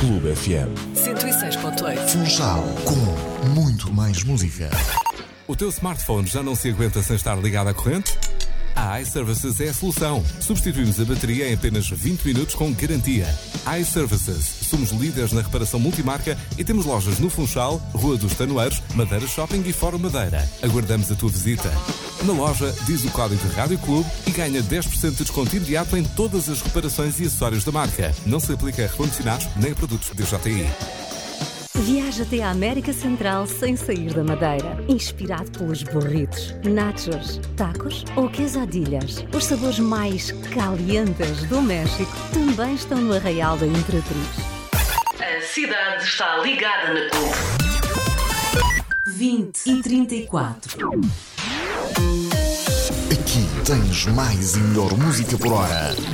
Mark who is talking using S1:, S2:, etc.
S1: Clube FM
S2: 106.8.
S1: Funchal, com muito mais música.
S3: O teu smartphone já não se aguenta sem estar ligado à corrente? A iServices é a solução. Substituímos a bateria em apenas 20 minutos com garantia. iServices. Somos líderes na reparação multimarca e temos lojas no Funchal, Rua dos Tanoeiros, Madeira Shopping e Fórum Madeira. Aguardamos a tua visita. Na loja, diz o código de Rádio Clube e ganha 10% de desconto imediato em todas as reparações e acessórios da marca. Não se aplica a recondicionados nem a produtos DJI.
S4: Viaja até à América Central sem sair da Madeira. Inspirado pelos burritos, nachos, tacos ou quesadillas. Os sabores mais calientes do México também estão no Arraial da Imperatriz.
S2: A cidade está ligada na Clube.
S4: 20h34.
S1: Aqui tens mais e melhor música por hora.